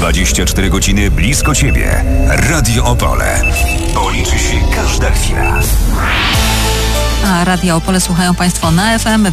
24 godziny blisko Ciebie. Radio Opole. Bo liczy się każda chwila. A Radio Opole słuchają Państwo na FM.